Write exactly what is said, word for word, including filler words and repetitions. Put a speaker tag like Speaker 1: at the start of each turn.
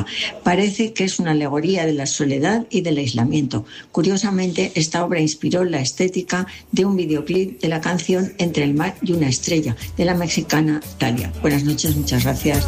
Speaker 1: música. Parece que es una alegoría de la soledad y del aislamiento. Curiosamente, esta obra inspiró la estética de un videoclip de la canción Entre el mar y una estrella, de la mexicana Thalia. Buenas noches, muchas gracias.